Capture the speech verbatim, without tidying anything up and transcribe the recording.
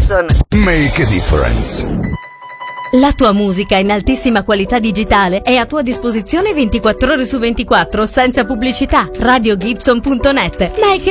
Gibson. Make a difference. La tua musica in altissima qualità digitale è a tua disposizione ventiquattro ore su ventiquattro senza pubblicità. radio gibson punto net. Make